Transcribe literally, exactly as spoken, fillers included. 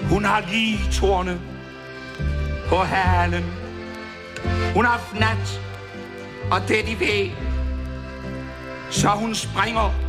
Hun har lige torne på halen. Hun har fnat og det de ved, så hun springer